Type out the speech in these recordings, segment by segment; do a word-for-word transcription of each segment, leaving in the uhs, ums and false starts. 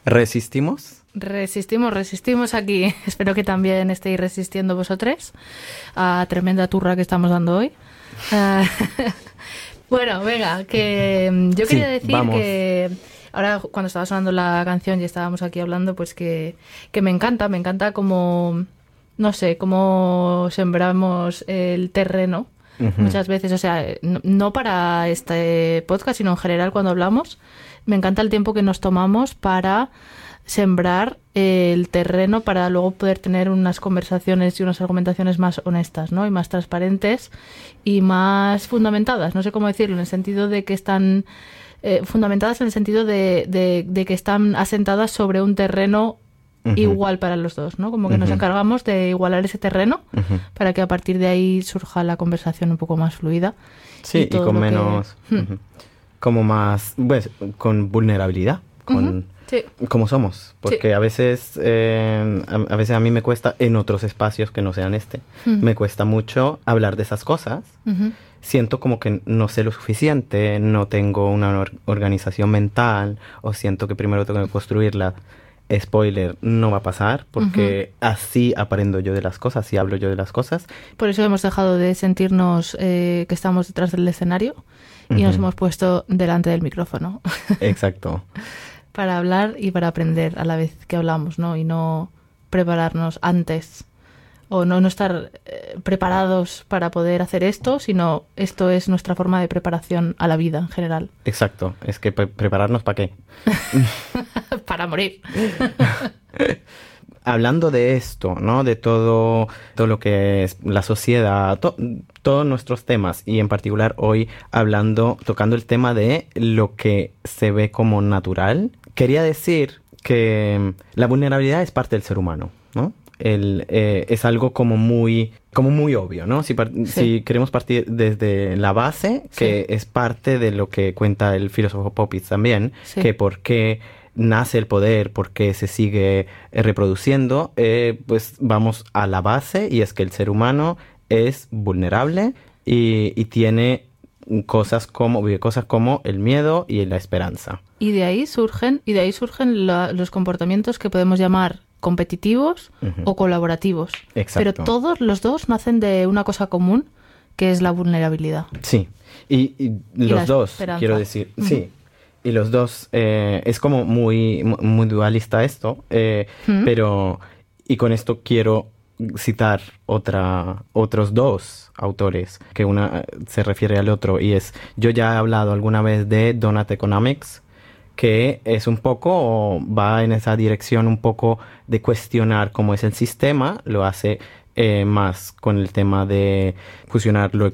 ¿Resistimos? Resistimos, resistimos aquí. Espero que también estéis resistiendo vosotros a tremenda turra que estamos dando hoy. Uh, bueno, venga, que yo quería sí, decir vamos. que ahora cuando estaba sonando la canción y estábamos aquí hablando, pues que, que me encanta, me encanta como, no sé, cómo sembramos el terreno. Uh-huh. Muchas veces, o sea, no, no para este podcast, sino en general cuando hablamos, me encanta el tiempo que nos tomamos para sembrar el terreno para luego poder tener unas conversaciones y unas argumentaciones más honestas, ¿no? Y más transparentes y más fundamentadas, no sé cómo decirlo, en el sentido de que están eh, fundamentadas en el sentido de, de, de que están asentadas sobre un terreno uh-huh. igual para los dos, ¿no? Como que uh-huh. nos encargamos de igualar ese terreno uh-huh. para que a partir de ahí surja la conversación un poco más fluida. Sí, y, y con menos, que... uh-huh. como más, pues, con vulnerabilidad, con... Uh-huh. Sí. Como somos, porque sí. a veces eh, a, a veces a mí me cuesta, en otros espacios que no sean este, uh-huh. me cuesta mucho hablar de esas cosas. Uh-huh. Siento como que no sé lo suficiente, no tengo una or- organización mental, o siento que primero tengo que construirla. Spoiler, no va a pasar, porque uh-huh. así aprendo yo de las cosas, así hablo yo de las cosas. Por eso hemos dejado de sentirnos eh, que estamos detrás del escenario y uh-huh. nos hemos puesto delante del micrófono. Exacto. Para hablar y para aprender a la vez que hablamos, ¿no? Y no prepararnos antes o no, no estar eh, preparados para poder hacer esto, sino esto es nuestra forma de preparación a la vida en general. Exacto. Es que pre- prepararnos ¿para qué? Para morir. Hablando de esto, ¿no? De todo, todo lo que es la sociedad, to- todos nuestros temas, y en particular hoy hablando, tocando el tema de lo que se ve como natural, quería decir que la vulnerabilidad es parte del ser humano, ¿no? El, eh, es algo como muy, como muy obvio, ¿no? Si, par- sí. si queremos partir desde la base, que sí. es parte de lo que cuenta el filósofo Popis también, sí. que por qué nace el poder, por qué se sigue eh, reproduciendo, eh, pues vamos a la base, y es que el ser humano es vulnerable y, y tiene cosas como, cosas como el miedo y la esperanza. Y de ahí surgen, y de ahí surgen la, los comportamientos que podemos llamar competitivos uh-huh. o colaborativos. Exacto. Pero todos los dos nacen de una cosa común, que es la vulnerabilidad. Sí, y, y los y dos, esperanza. quiero decir, uh-huh. sí. Y los dos, eh, es como muy, muy dualista esto, eh, uh-huh. pero, y con esto quiero citar otra, otros dos autores, que una se refiere al otro, y es, yo ya he hablado alguna vez de Donut Economics, que es un poco, va en esa dirección un poco de cuestionar cómo es el sistema, lo hace eh, más con el tema de fusionar lo,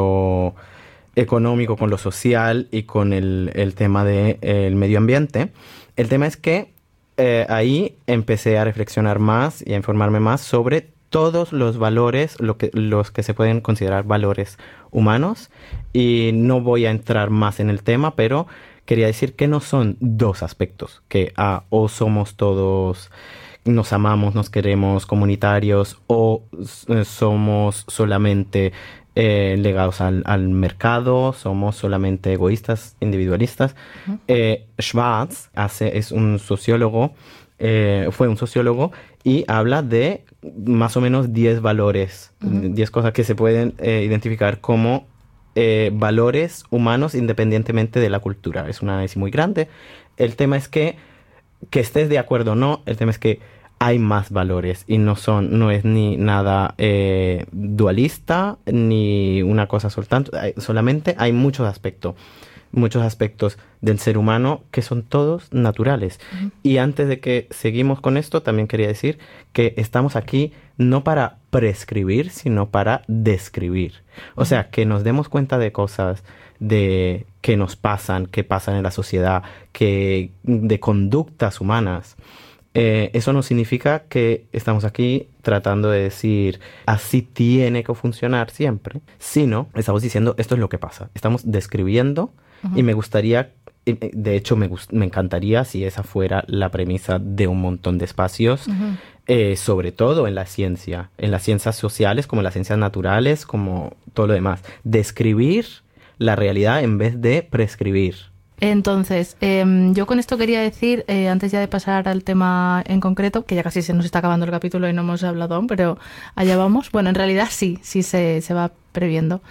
lo económico con lo social y con el, el tema del de, eh, medio ambiente. El tema es que eh, ahí empecé a reflexionar más y a informarme más sobre todos los valores, lo que, los que se pueden considerar valores humanos, y no voy a entrar más en el tema, pero quería decir que no son dos aspectos, que ah, o somos todos, nos amamos, nos queremos, comunitarios, o eh, somos solamente eh, legados al, al mercado, somos solamente egoístas, individualistas. Uh-huh. Eh, Schwartz hace, es un sociólogo, eh, fue un sociólogo, y habla de más o menos diez valores, uh-huh. diez cosas que se pueden eh, identificar como Eh, valores humanos independientemente de la cultura. Es un análisis muy grande. El tema es que, que estés de acuerdo o no, el tema es que hay más valores y no son, no es ni nada eh, dualista ni una cosa soltanto, hay, solamente hay muchos aspectos, muchos aspectos del ser humano que son todos naturales. Uh-huh. Y antes de que seguimos con esto, también quería decir que estamos aquí no para prescribir, sino para describir. O uh-huh. sea, que nos demos cuenta de cosas de que nos pasan, que pasan en la sociedad, que de conductas humanas. Eh, eso no significa que estamos aquí tratando de decir así tiene que funcionar siempre, sino estamos diciendo esto es lo que pasa. Estamos describiendo uh-huh. y me gustaría, de hecho me, gust- me encantaría si esa fuera la premisa de un montón de espacios, uh-huh. eh, sobre todo en la ciencia, en las ciencias sociales como en las ciencias naturales, como todo lo demás. Describir la realidad en vez de prescribir. Entonces, eh, yo con esto quería decir, eh, antes ya de pasar al tema en concreto, que ya casi se nos está acabando el capítulo y no hemos hablado aún, pero allá vamos. Bueno, en realidad sí, sí se, se va previendo.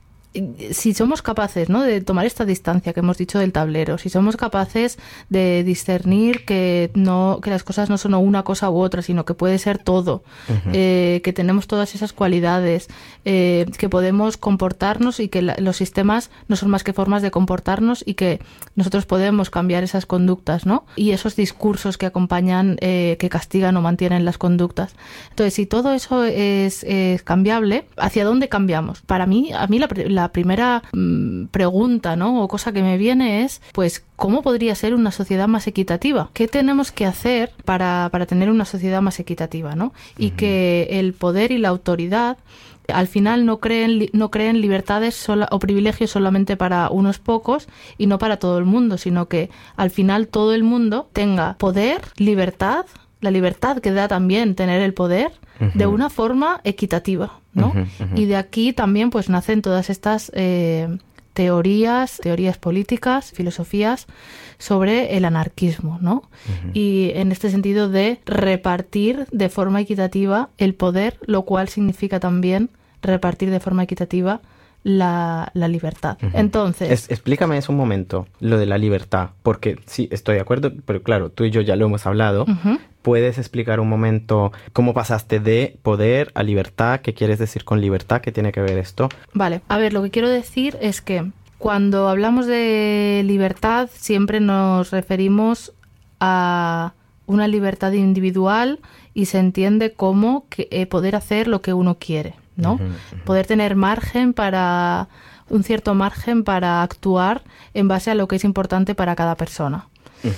Si somos capaces, ¿no?, de tomar esta distancia que hemos dicho del tablero, si somos capaces de discernir que no que las cosas no son una cosa u otra, sino que puede ser todo, uh-huh. eh, que tenemos todas esas cualidades, eh, que podemos comportarnos y que la, los sistemas no son más que formas de comportarnos y que nosotros podemos cambiar esas conductas, ¿no? Y esos discursos que acompañan, eh, que castigan o mantienen las conductas. Entonces, si todo eso es, es cambiable, ¿hacia dónde cambiamos? Para mí, a mí la, la primera mmm, pregunta, ¿no?, o cosa que me viene es, pues, ¿cómo podría ser una sociedad más equitativa? ¿Qué tenemos que hacer para, para tener una sociedad más equitativa, ¿no? Y uh-huh. que el poder y la autoridad al final no creen, no creen libertades sola, o privilegios solamente para unos pocos y no para todo el mundo, sino que al final todo el mundo tenga poder, libertad, la libertad que da también tener el poder, uh-huh. de una forma equitativa, ¿no? Uh-huh, uh-huh. Y de aquí también pues nacen todas estas eh, teorías, teorías políticas, filosofías sobre el anarquismo, ¿no? Uh-huh. Y en este sentido de repartir de forma equitativa el poder, lo cual significa también repartir de forma equitativa la, la libertad. Uh-huh. Entonces... Es, explícame eso un momento, lo de la libertad, porque sí, estoy de acuerdo, pero claro, tú y yo ya lo hemos hablado. Uh-huh. ¿Puedes explicar un momento cómo pasaste de poder a libertad? ¿Qué quieres decir con libertad? ¿Qué tiene que ver esto? Vale, a ver, lo que quiero decir es que cuando hablamos de libertad siempre nos referimos a una libertad individual y se entiende como que, eh, poder hacer lo que uno quiere, ¿no? Uh-huh, uh-huh. Poder tener margen para, un cierto margen para actuar en base a lo que es importante para cada persona. Uh-huh.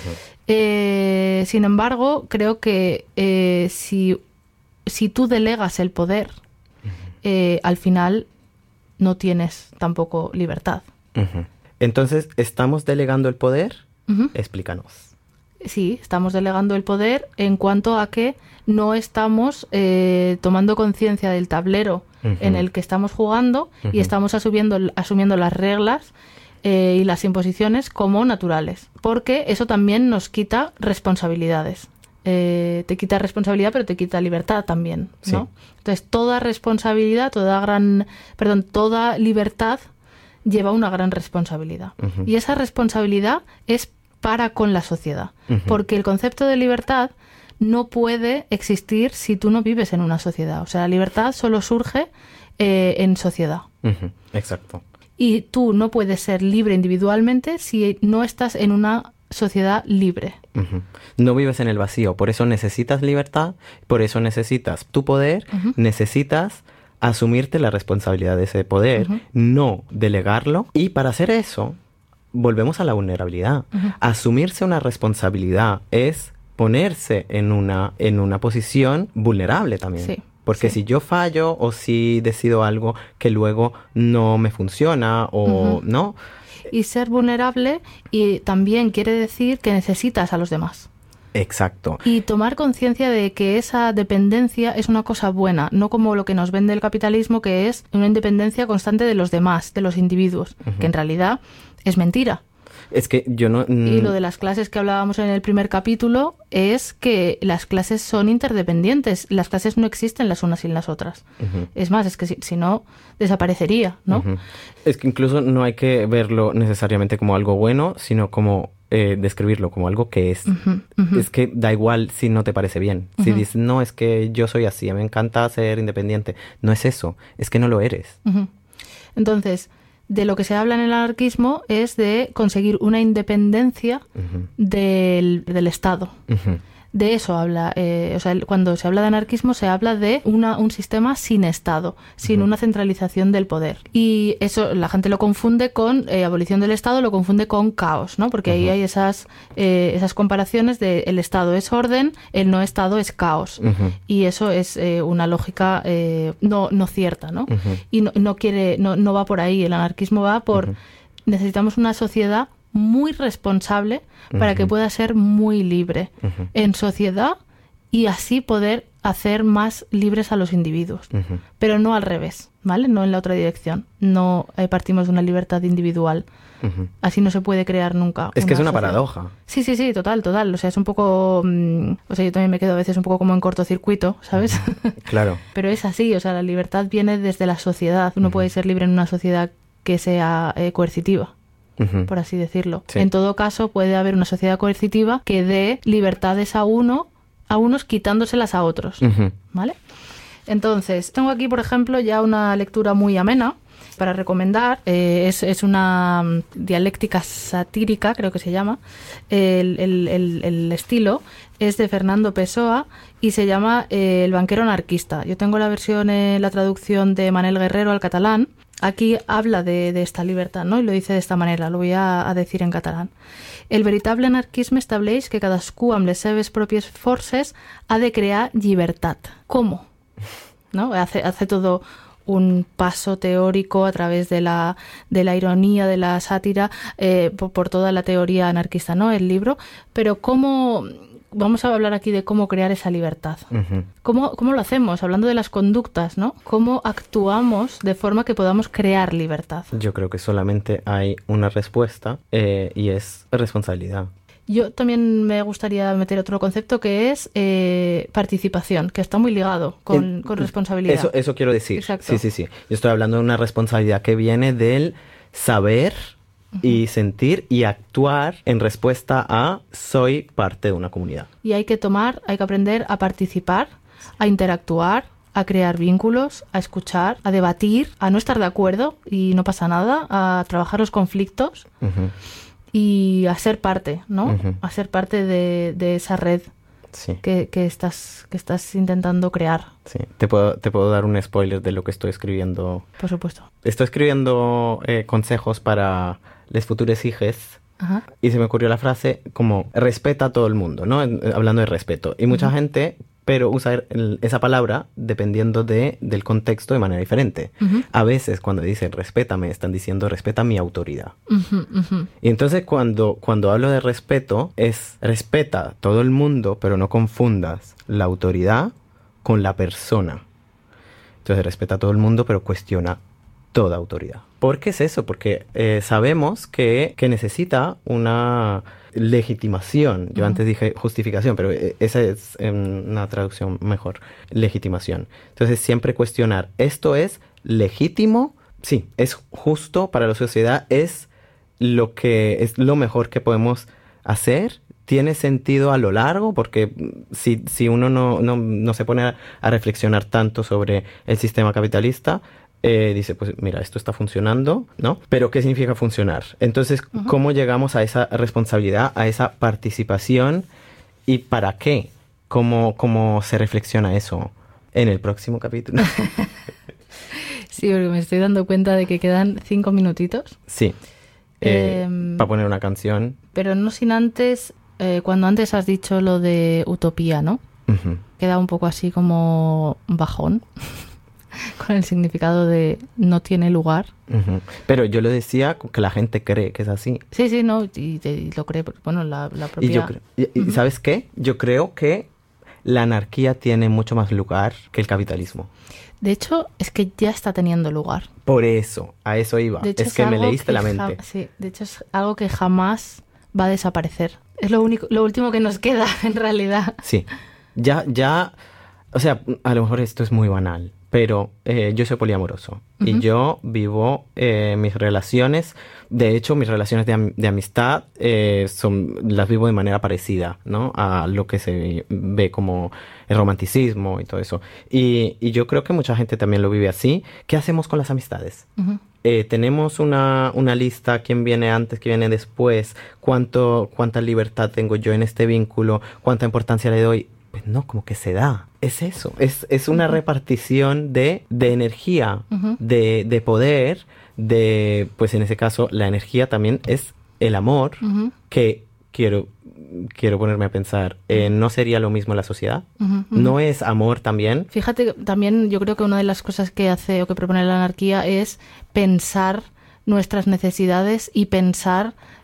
Eh, sin embargo, creo que eh, si, si tú delegas el poder, eh, al final no tienes tampoco libertad. Uh-huh. Entonces, ¿estamos delegando el poder? Uh-huh. Explícanos. Sí, estamos delegando el poder en cuanto a que no estamos eh, tomando conciencia del tablero uh-huh. en el que estamos jugando uh-huh. y estamos asumiendo, asumiendo las reglas Eh, y las imposiciones como naturales, porque eso también nos quita responsabilidades. Eh, te quita responsabilidad, pero te quita libertad también, ¿no? Sí. Entonces, toda responsabilidad, toda gran, perdón, toda libertad lleva una gran responsabilidad. Uh-huh. Y esa responsabilidad es para con la sociedad, uh-huh. porque el concepto de libertad no puede existir si tú no vives en una sociedad. O sea, la libertad solo surge eh, en sociedad. Uh-huh. Exacto. Y tú no puedes ser libre individualmente si no estás en una sociedad libre. Uh-huh. No vives en el vacío, por eso necesitas libertad, por eso necesitas tu poder, uh-huh. necesitas asumirte la responsabilidad de ese poder, uh-huh. no delegarlo. Y para hacer eso, volvemos a la vulnerabilidad. Uh-huh. Asumirse una responsabilidad es ponerse en una, en una posición vulnerable también. Sí. Porque sí. si yo fallo o si decido algo que luego no me funciona o uh-huh. no. Y ser vulnerable y también quiere decir que necesitas a los demás. Exacto. Y tomar conciencia de que esa dependencia es una cosa buena, no como lo que nos vende el capitalismo, que es una independencia constante de los demás, de los individuos, uh-huh. que en realidad es mentira. Es que yo no... Mm... Y lo de las clases que hablábamos en el primer capítulo es que las clases son interdependientes. Las clases no existen las unas sin las otras. Uh-huh. Es más, es que si, si no, desaparecería, ¿no? Uh-huh. Es que incluso no hay que verlo necesariamente como algo bueno, sino como eh, describirlo como algo que es. Uh-huh. Uh-huh. Es que da igual si no te parece bien. Uh-huh. Si dices, no, es que yo soy así, me encanta ser independiente. No es eso, es que no lo eres. Uh-huh. Entonces... de lo que se habla en el anarquismo es de conseguir una independencia uh-huh. del, del Estado. Uh-huh. De eso habla, eh, o sea, cuando se habla de anarquismo se habla de una, un sistema sin Estado, sin uh-huh. una centralización del poder. Y eso la gente lo confunde con eh, abolición del Estado, lo confunde con caos, ¿no? Porque uh-huh. ahí hay esas, eh, esas comparaciones de el Estado es orden, el no Estado es caos. Uh-huh. Y eso es eh, una lógica eh, no, no cierta, ¿no? Uh-huh. Y no, no quiere, no, no va por ahí. El anarquismo va por uh-huh. necesitamos una sociedad muy responsable para uh-huh. que pueda ser muy libre uh-huh. en sociedad y así poder hacer más libres a los individuos, uh-huh. pero no al revés. ¿vale? No en la otra dirección. No eh, partimos de una libertad individual. Uh-huh. Así no se puede crear nunca. Es que es una sociedad. paradoja. Sí, sí, sí, total, total. O sea, es un poco... Mmm, o sea, yo también me quedo a veces un poco como en cortocircuito, ¿sabes? Claro. Pero es así, o sea, la libertad viene desde la sociedad. Uno uh-huh. puede ser libre en una sociedad que sea eh, coercitiva, uh-huh. por así decirlo. Sí. En todo caso, puede haber una sociedad coercitiva que dé libertades a uno, a unos quitándoselas a otros, uh-huh. ¿vale? Entonces, tengo aquí, por ejemplo, ya una lectura muy amena para recomendar. Eh, es, es una dialéctica satírica, creo que se llama. El, el, el, el estilo es de Fernando Pessoa y se llama eh, El banquero anarquista. Yo tengo la versión, eh, la traducción de Manel Guerrero al catalán. Aquí habla de, de esta libertad, ¿no? Y lo dice de esta manera, lo voy a, a decir en catalán. El veritable anarquisme estableix que cadascú amb les seves pròpies forces ha de crear llibertat. ¿Cómo? ¿No? Hace, hace todo un paso teórico a través de la, de la ironía, de la sátira, eh, por, por toda la teoría anarquista, ¿no? El libro. Pero ¿cómo...? Vamos a hablar aquí de cómo crear esa libertad. Uh-huh. ¿Cómo, ¿Cómo lo hacemos? Hablando de las conductas, ¿no? ¿Cómo actuamos de forma que podamos crear libertad? Yo creo que solamente hay una respuesta eh, y es responsabilidad. Yo también me gustaría meter otro concepto que es eh, participación, que está muy ligado con, eh, con responsabilidad. Eso, eso quiero decir. Exacto. Sí, sí, sí. Yo estoy hablando de una responsabilidad que viene del saber y sentir y actuar en respuesta a soy parte de una comunidad. Y hay que tomar, hay que aprender a participar, a interactuar, a crear vínculos, a escuchar, a debatir, a no estar de acuerdo y no pasa nada, a trabajar los conflictos uh-huh. y a ser parte, ¿no? Uh-huh. A ser parte de, de esa red sí. que, que, estás, que estás intentando crear. Sí, te puedo, te puedo dar un spoiler de lo que estoy escribiendo. Por supuesto. Estoy escribiendo eh, consejos para les futures hijes. Ajá. Y se me ocurrió la frase como respeta a todo el mundo, ¿no? Hablando de respeto. Y mucha uh-huh. gente, pero usa el, esa palabra dependiendo de, del contexto de manera diferente. Uh-huh. A veces cuando dicen respétame, están diciendo respeta mi autoridad. Uh-huh, uh-huh. Y entonces cuando, cuando hablo de respeto, es respeta a todo el mundo, pero no confundas la autoridad con la persona. Entonces respeta a todo el mundo, pero cuestiona toda autoridad. ¿Por qué es eso? Porque eh, sabemos que, que necesita una legitimación. Yo uh-huh. antes dije justificación, pero esa es eh, una traducción mejor. Legitimación. Entonces siempre cuestionar, ¿esto es legítimo? Sí, es justo para la sociedad, es lo que es lo mejor que podemos hacer. ¿Tiene sentido a lo largo? Porque si, si uno no, no, no se pone a, a reflexionar tanto sobre el sistema capitalista, Eh, dice, pues mira, esto está funcionando, ¿no? Pero ¿qué significa funcionar? Entonces, uh-huh. ¿cómo llegamos a esa responsabilidad, a esa participación? ¿Y para qué? ¿Cómo, cómo se reflexiona eso en el próximo capítulo? Sí, porque me estoy dando cuenta de que quedan cinco minutitos. Sí, eh, eh, para poner una canción. Pero no sin antes, eh, cuando antes has dicho lo de utopía, ¿no? Uh-huh. Queda un poco así como bajón. Con el significado de no tiene lugar. Uh-huh. Pero yo lo decía que la gente cree que es así. Sí, sí, no, y, y lo cree, bueno, la, la propia... Y, yo creo, y, y uh-huh. ¿sabes qué? Yo creo que la anarquía tiene mucho más lugar que el capitalismo. De hecho, es que ya está teniendo lugar. Por eso, a eso iba. De hecho, es, es que me leíste que la mente. Ja- sí, de hecho es algo que jamás va a desaparecer. Es lo único, lo último que nos queda, en realidad. Sí, ya, ya, o sea, a lo mejor esto es muy banal, pero eh, yo soy poliamoroso uh-huh. y yo vivo eh, mis relaciones, de hecho mis relaciones de, am- de amistad eh, son, las vivo de manera parecida, ¿no? A lo que se ve como el romanticismo y todo eso. Y, y yo creo que mucha gente también lo vive así. ¿Qué hacemos con las amistades? Uh-huh. Eh, tenemos una, una lista, quién viene antes, quién viene después, cuánto, cuánta libertad tengo yo en este vínculo, cuánta importancia le doy. Pues no, como que se da. Es eso. Es, es una uh-huh. repartición de, de energía, uh-huh. de, de poder, de, pues en ese caso, la energía también es el amor, uh-huh. que quiero, quiero ponerme a pensar, eh, ¿no sería lo mismo en la sociedad? Uh-huh. Uh-huh. ¿No es amor también? Fíjate, también yo creo que una de las cosas que hace o que propone la anarquía es pensar nuestras necesidades y pensar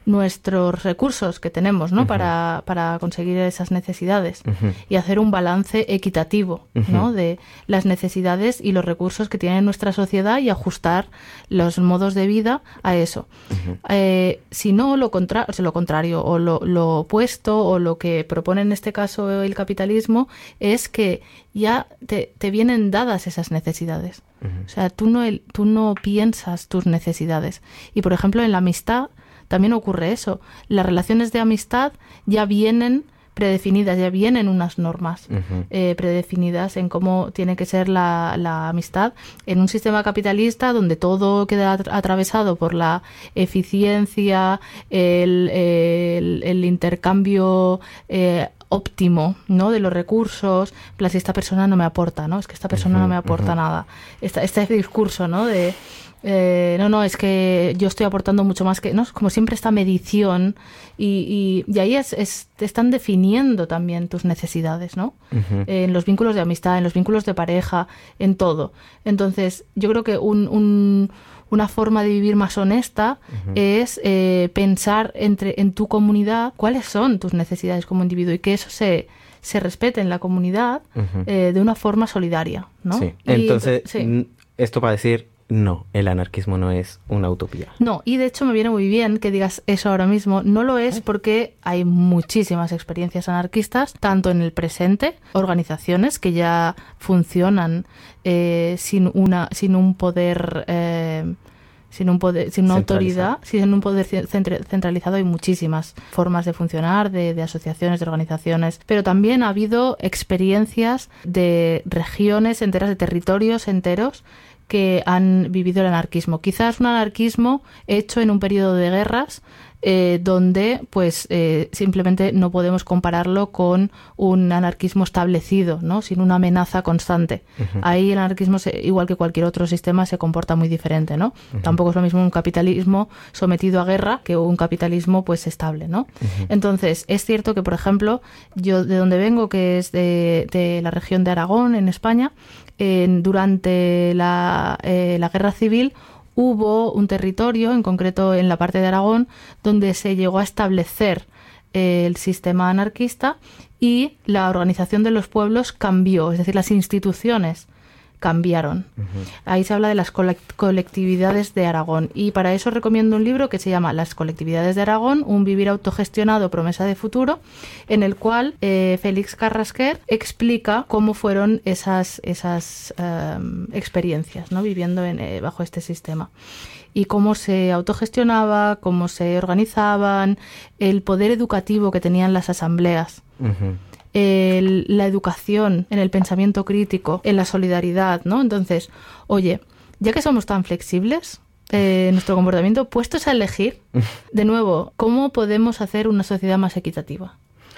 nuestros recursos que tenemos, ¿no? Uh-huh. para, para conseguir esas necesidades uh-huh. y hacer un balance equitativo, uh-huh. ¿no? de las necesidades y los recursos que tiene nuestra sociedad y ajustar los modos de vida a eso. Uh-huh. Eh, si no, lo, contra- o sea, lo contrario o lo, lo opuesto o lo que propone en este caso el capitalismo es que ya te, te vienen dadas esas necesidades. Uh-huh. O sea, tú no, tú no piensas tus necesidades. Y, por ejemplo, en la amistad también ocurre eso. Las relaciones de amistad ya vienen predefinidas, ya vienen unas normas uh-huh. eh, predefinidas en cómo tiene que ser la, la amistad en un sistema capitalista donde todo queda at- atravesado por la eficiencia, el, el, el intercambio eh, óptimo, ¿no? de los recursos. Plan, si esta persona no me aporta, ¿no? Es que esta persona uh-huh, no me aporta uh-huh. nada. Esta, este discurso, ¿no? De Eh, no, no, es que yo estoy aportando mucho más que... ¿no? Es como siempre esta medición y, y, y ahí es, es, te están definiendo también tus necesidades, ¿no? Uh-huh. Eh, en los vínculos de amistad, en los vínculos de pareja, en todo. Entonces, yo creo que un, un, una forma de vivir más honesta uh-huh. es eh, pensar entre, en tu comunidad cuáles son tus necesidades como individuo y que eso se... se respete en la comunidad uh-huh. eh, de una forma solidaria, ¿no? Sí. Y, Entonces, sí. esto para decir... No, el anarquismo no es una utopía. No, y de hecho me viene muy bien que digas eso ahora mismo. No lo es porque hay muchísimas experiencias anarquistas, tanto en el presente, organizaciones que ya funcionan eh, sin una, sin un poder, eh, sin un poder, sin una autoridad, sin un poder centralizado. Hay muchísimas formas de funcionar, de, de asociaciones, de organizaciones, pero también ha habido experiencias de regiones enteras, de territorios enteros que han vivido el anarquismo. Quizás un anarquismo hecho en un periodo de guerras eh, donde pues eh, simplemente no podemos compararlo con un anarquismo establecido, ¿no? Sin una amenaza constante. Uh-huh. Ahí el anarquismo, se, igual que cualquier otro sistema, se comporta muy diferente, ¿no? Uh-huh. Tampoco es lo mismo un capitalismo sometido a guerra que un capitalismo pues estable, ¿no? Uh-huh. Entonces, es cierto que, por ejemplo, yo de donde vengo, que es de, de la región de Aragón, en España, En, durante la, eh, la guerra civil hubo un territorio, en concreto en la parte de Aragón, donde se llegó a establecer eh, el sistema anarquista y la organización de los pueblos cambió, es decir, las instituciones cambiaron. Uh-huh. Ahí se habla de las colectividades de Aragón y para eso recomiendo un libro que se llama Las colectividades de Aragón, un vivir autogestionado, promesa de futuro, en el cual eh, Félix Carrasquer explica cómo fueron esas, esas um, experiencias, ¿no? viviendo en, eh, bajo este sistema y cómo se autogestionaba, cómo se organizaban, el poder educativo que tenían las asambleas. Uh-huh. El, la educación, en el pensamiento crítico, en la solidaridad, ¿no? Entonces, oye, ya que somos tan flexibles eh, en nuestro comportamiento, puestos a elegir, de nuevo, ¿cómo podemos hacer una sociedad más equitativa?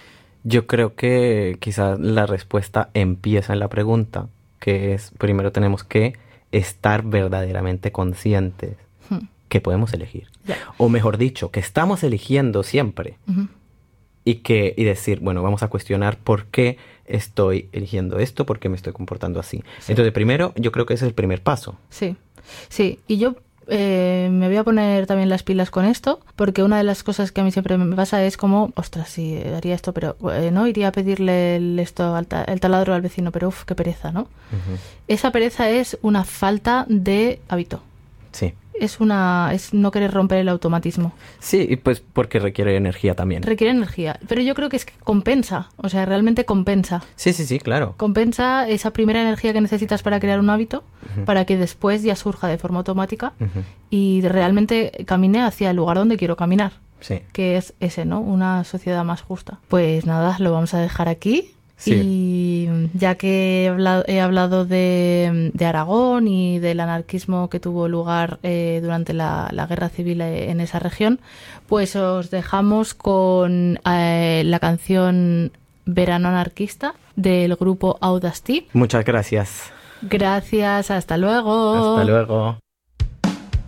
Yo creo que quizás la respuesta empieza en la pregunta, que es, primero tenemos que estar verdaderamente conscientes hmm. que podemos elegir. Yeah. O mejor dicho, que estamos eligiendo siempre. Uh-huh. Y, que, y decir, bueno, vamos a cuestionar por qué estoy eligiendo esto, por qué me estoy comportando así. Sí. Entonces, primero, yo creo que ese es el primer paso. Sí, sí. Y yo eh, me voy a poner también las pilas con esto, porque una de las cosas que a mí siempre me pasa es como, ostras, sí, haría esto, pero eh, no iría a pedirle el, esto, al ta- el taladro al vecino, pero uff, qué pereza, ¿no? Uh-huh. Esa pereza es una falta de hábito. Sí. Es una es no querer romper el automatismo. Sí, y pues porque requiere energía también. Requiere energía, pero yo creo que es que compensa, o sea, realmente compensa. Sí, sí, sí, claro. Compensa esa primera energía que necesitas para crear un hábito, uh-huh. para que después ya surja de forma automática uh-huh. y realmente camine hacia el lugar donde quiero caminar. Sí. Que es ese, ¿no? Una sociedad más justa. Pues nada, lo vamos a dejar aquí. Sí. Y ya que he hablado, he hablado de, de Aragón y del anarquismo que tuvo lugar eh, durante la, la guerra civil en esa región, pues os dejamos con eh, la canción Verano Anarquista del grupo Audacity. Muchas gracias. Gracias, hasta luego. Hasta luego.